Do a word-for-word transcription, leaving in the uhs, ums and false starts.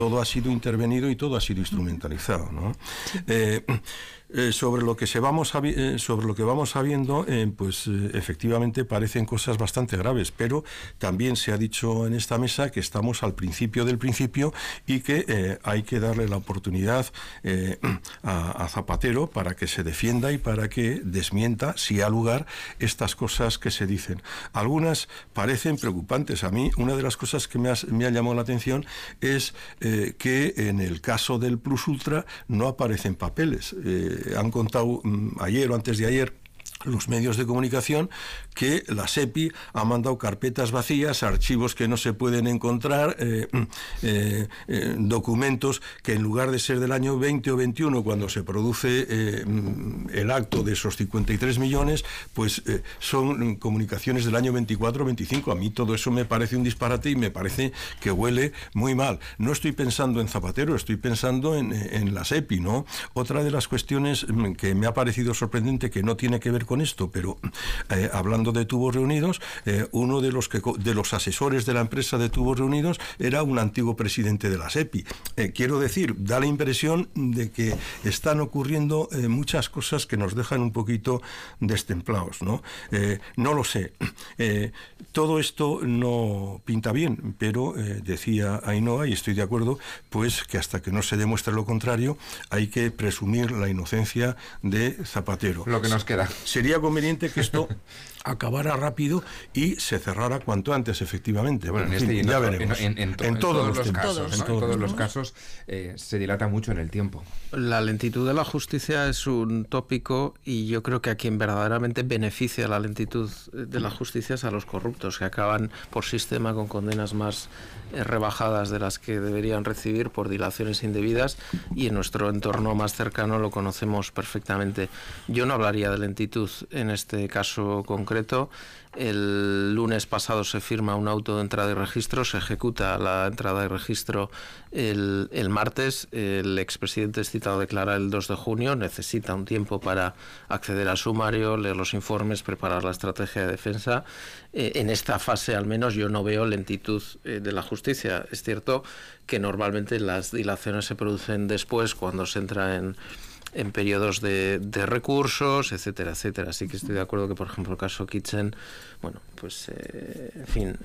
todo ha sido intervenido y todo ha sido instrumentalizado, ¿no? Eh, eh, sobre lo que se vamos eh, sobre lo que vamos sabiendo, eh, pues eh, efectivamente parecen cosas bastante graves, pero también se ha dicho en esta mesa que estamos al principio del principio y que eh, hay que darle la oportunidad eh, a, a Zapatero para que se defienda y para que desmienta, si ha lugar, estas cosas que se dicen. Algunas parecen preocupantes. A mí, una de las cosas que me ha, me ha llamado la atención es eh, que en el caso del Plus Ultra no aparecen papeles. Eh, han contado um, ayer o antes de ayer los medios de comunicación que la SEPI ha mandado carpetas vacías, archivos que no se pueden encontrar, eh, eh, eh, documentos que en lugar de ser del año veinte o veintiuno, cuando se produce eh, el acto de esos cincuenta y tres millones, pues eh, son comunicaciones del año veinticuatro o veinticinco. A mí todo eso me parece un disparate y me parece que huele muy mal. No estoy pensando en Zapatero, estoy pensando en, en la SEPI, ¿no? Otra de las cuestiones que me ha parecido sorprendente, que no tiene que ver con esto, pero eh, hablando de Tubos Reunidos, eh, uno de los, que, de los asesores de la empresa de Tubos Reunidos era un antiguo presidente de la SEPI. Eh, quiero decir, da la impresión de que están ocurriendo eh, muchas cosas que nos dejan un poquito destemplados, ¿no? Eh, no lo sé. Eh, todo esto no pinta bien, pero eh, decía Ainhoa, y estoy de acuerdo, pues que hasta que no se demuestre lo contrario, hay que presumir la inocencia de Zapatero. Lo que nos queda. Sería conveniente que esto acabara rápido y se cerrara cuanto antes, efectivamente. Bueno, en, en este fin, y en, ya otro, veremos. En, en, en, to, en, en todos, todos los, los tiempos, casos, en ¿no? todos, en todos los los casos eh, se dilata mucho en el tiempo. La lentitud de la justicia es un tópico y yo creo que a quien verdaderamente beneficia la lentitud de la justicia es a los corruptos, que acaban por sistema con condenas más eh, rebajadas de las que deberían recibir por dilaciones indebidas, y en nuestro entorno más cercano lo conocemos perfectamente. Yo no hablaría de lentitud en este caso concreto. El lunes pasado se firma un auto de entrada y registro, se ejecuta la entrada y registro el, el martes. El expresidente es citado a declarar el dos de junio, necesita un tiempo para acceder al sumario, leer los informes, preparar la estrategia de defensa. Eh, en esta fase, al menos, yo no veo lentitud eh, de la justicia. Es cierto que normalmente las dilaciones se producen después, cuando se entra en en periodos de, de recursos, etcétera, etcétera. Así que estoy de acuerdo que, por ejemplo, el caso Kitchen, bueno, pues, eh, en fin,